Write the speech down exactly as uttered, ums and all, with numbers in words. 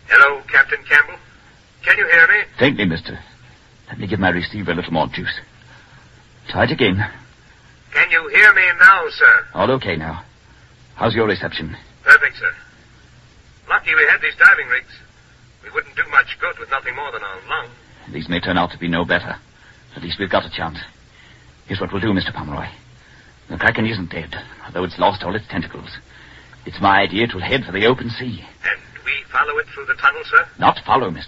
Hello, Captain Campbell. Can you hear me? Faintly, mister. Let me give my receiver a little more juice. Try it again. Can you hear me now, sir? All okay now. How's your reception? Perfect, sir. Lucky we had these diving rigs. We wouldn't do much good with nothing more than a lung. These may turn out to be no better. At least we've got a chance. Here's what we'll do, Mister Pomeroy. The Kraken isn't dead, although it's lost all its tentacles. It's my idea to head for the open sea. And we follow it through the tunnel, sir? Not follow, Mister